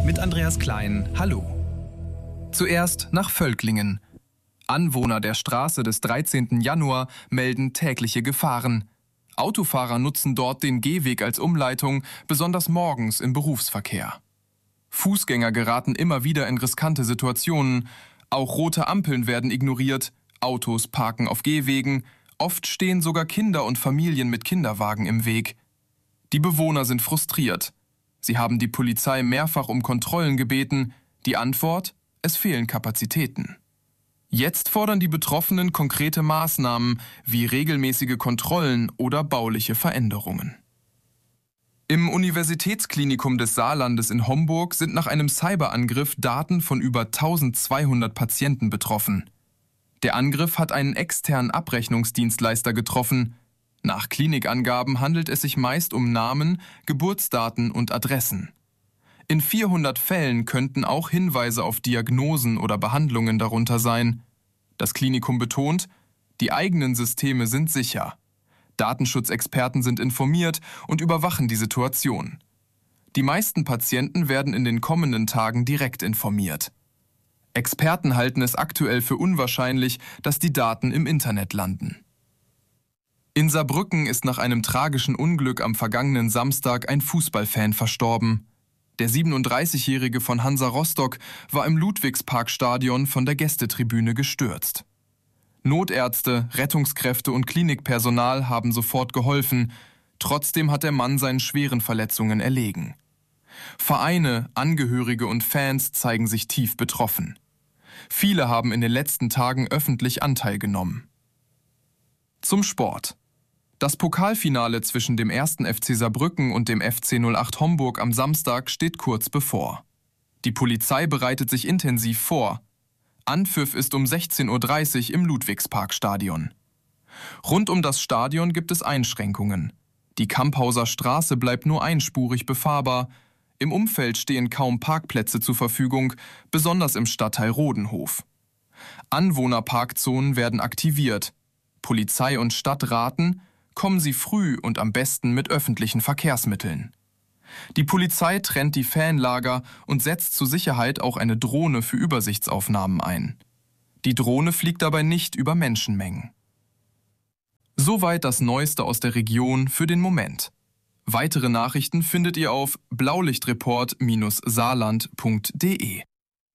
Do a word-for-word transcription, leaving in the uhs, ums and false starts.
mit Andreas Klein. Hallo. Zuerst nach Völklingen. Anwohner der Straße des dreizehnten Januar melden tägliche Gefahren. Autofahrer nutzen dort den Gehweg als Umleitung, besonders morgens im Berufsverkehr. Fußgänger geraten immer wieder in riskante Situationen. Auch rote Ampeln werden ignoriert, Autos parken auf Gehwegen, oft stehen sogar Kinder und Familien mit Kinderwagen im Weg. Die Bewohner sind frustriert. Sie haben die Polizei mehrfach um Kontrollen gebeten. Die Antwort: Es fehlen Kapazitäten. Jetzt fordern die Betroffenen konkrete Maßnahmen wie regelmäßige Kontrollen oder bauliche Veränderungen. Im Universitätsklinikum des Saarlandes in Homburg sind nach einem Cyberangriff Daten von über eintausendzweihundert Patienten betroffen. Der Angriff hat einen externen Abrechnungsdienstleister getroffen. Nach Klinikangaben handelt es sich meist um Namen, Geburtsdaten und Adressen. In vierhundert Fällen könnten auch Hinweise auf Diagnosen oder Behandlungen darunter sein. Das Klinikum betont, die eigenen Systeme sind sicher. Datenschutzexperten sind informiert und überwachen die Situation. Die meisten Patienten werden in den kommenden Tagen direkt informiert. Experten halten es aktuell für unwahrscheinlich, dass die Daten im Internet landen. In Saarbrücken ist nach einem tragischen Unglück am vergangenen Samstag ein Fußballfan verstorben. Der siebenunddreißigjährige von Hansa Rostock war im Ludwigsparkstadion von der Gästetribüne gestürzt. Notärzte, Rettungskräfte und Klinikpersonal haben sofort geholfen. Trotzdem hat der Mann seinen schweren Verletzungen erlegen. Vereine, Angehörige und Fans zeigen sich tief betroffen. Viele haben in den letzten Tagen öffentlich Anteil genommen. Zum Sport. Das Pokalfinale zwischen dem ersten F C Saarbrücken und dem F C null acht Homburg am Samstag steht kurz bevor. Die Polizei bereitet sich intensiv vor. Anpfiff ist um sechzehn Uhr dreißig im Ludwigsparkstadion. Rund um das Stadion gibt es Einschränkungen. Die Kamphauser Straße bleibt nur einspurig befahrbar. Im Umfeld stehen kaum Parkplätze zur Verfügung, besonders im Stadtteil Rodenhof. Anwohnerparkzonen werden aktiviert. Polizei und Stadt raten, kommen Sie früh und am besten mit öffentlichen Verkehrsmitteln. Die Polizei trennt die Fanlager und setzt zur Sicherheit auch eine Drohne für Übersichtsaufnahmen ein. Die Drohne fliegt dabei nicht über Menschenmengen. Soweit das Neueste aus der Region für den Moment. Weitere Nachrichten findet ihr auf blaulichtreport Bindestrich saarland punkt de.